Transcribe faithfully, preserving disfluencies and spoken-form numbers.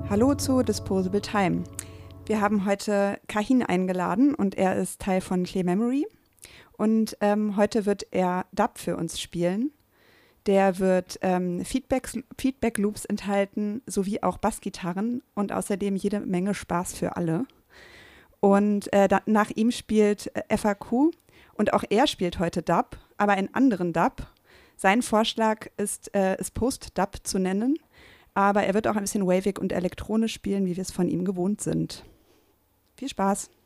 Hallo zu Disposable Time. Wir haben heute Kahin eingeladen und er ist Teil von Clear Memory. Und ähm, heute wird er Dub für uns spielen. Der wird ähm, Feedbacks, Feedback Loops enthalten, sowie auch Bassgitarren und außerdem jede Menge Spaß für alle. Und äh, da, nach ihm spielt äh, F A Q und auch er spielt heute Dub, aber einen anderen Dub. Sein Vorschlag ist, äh, es Post-Dub zu nennen, aber er wird auch ein bisschen wavig und elektronisch spielen, wie wir es von ihm gewohnt sind. Viel Spaß!